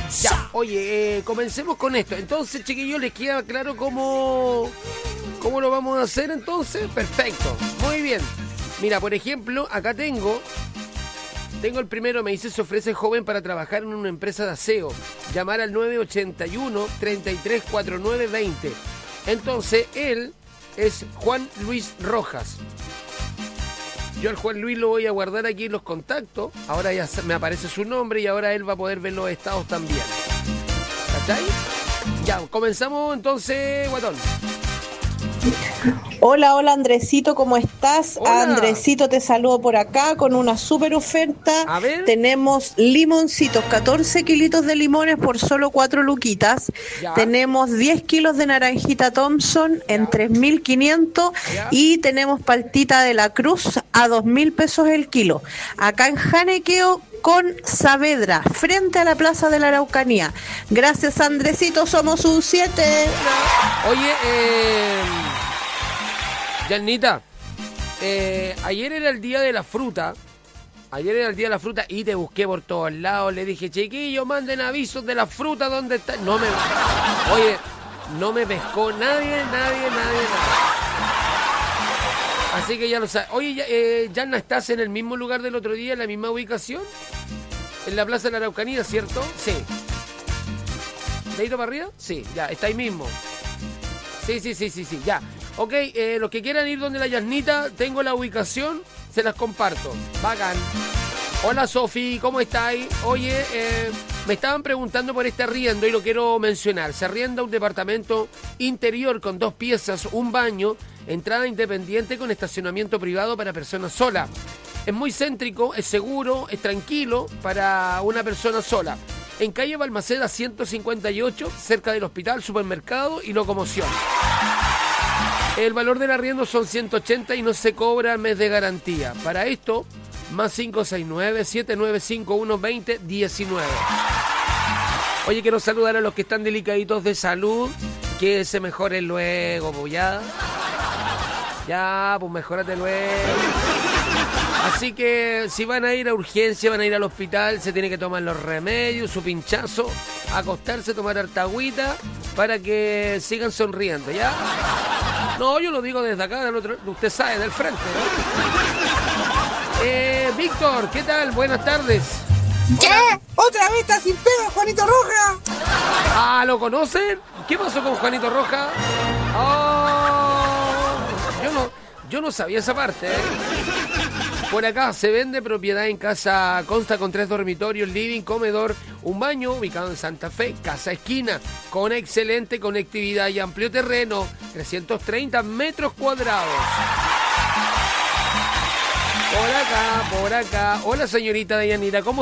Ya, oye, comencemos con esto. Entonces, chiquillos, ¿les queda claro cómo lo vamos a hacer entonces? Perfecto, muy bien. Mira, por ejemplo, acá tengo el primero, me dice, se ofrece joven para trabajar en una empresa de aseo. Llamar al 981-334920. Entonces, él es Juan Luis Rojas. Yo al Juan Luis lo voy a guardar aquí en los contactos. Ahora ya me aparece su nombre y ahora él va a poder ver los estados también. ¿Cachai? Ya, comenzamos entonces, guatón. Hola, hola Andresito, ¿cómo estás? Hola. Andresito, te saludo por acá con una súper oferta. A ver. Tenemos limoncitos, 14 kilitos de limones por solo 4 luquitas. Ya. Tenemos 10 kilos de naranjita Thompson en 3.500 y tenemos paltita de la Cruz a 2.000 pesos el kilo. Acá en Janequeo con Saavedra, frente a la Plaza de la Araucanía. Gracias, Andresito, somos un 7. Oye, Janita, ayer era el día de la fruta. Y te busqué por todos lados. Le dije, chiquillos, manden avisos de la fruta, ¿dónde está? No me pescó nadie. Así que ya lo sabes. Oye, Janna, ¿estás en el mismo lugar del otro día, en la misma ubicación? En la Plaza de la Araucanía, ¿cierto? Sí. ¿De ahí para arriba? Sí, ya, está ahí mismo. Sí, ya. Ok, los que quieran ir donde la Yasnita, tengo la ubicación, se las comparto. Bacán. Hola, Sofi, ¿cómo estáis? Oye, me estaban preguntando por este arriendo y lo quiero mencionar. Se arrienda un departamento interior con 2 piezas, un baño, entrada independiente con estacionamiento privado para personas solas. Es muy céntrico, es seguro, es tranquilo para una persona sola. En calle Balmaceda 158, cerca del hospital, supermercado y locomoción. El valor del arriendo son 180 y no se cobra mes de garantía. Para esto, más 569-7951-2019. Oye, quiero saludar a los que están delicaditos de salud, que se mejoren luego, pues ya. Ya, pues mejórate luego. Así que si van a ir a urgencia, van a ir al hospital, se tiene que tomar los remedios, su pinchazo, acostarse, tomar harta agüita para que sigan sonriendo, ¿ya? No, yo lo digo desde acá, del otro, usted sabe, del frente, ¿no? Víctor, ¿qué tal? Buenas tardes. ¿Qué? ¿Otra vez está sin pega, Juanito Roja? Ah, ¿lo conocen? ¿Qué pasó con Juanito Roja? Oh, yo no sabía esa parte, ¿eh? Por acá se vende propiedad en casa, consta con 3 dormitorios, living, comedor, un baño, ubicado en Santa Fe, casa esquina, con excelente conectividad y amplio terreno, 330 metros cuadrados. Por acá. Hola, señorita Dayanira, ¿cómo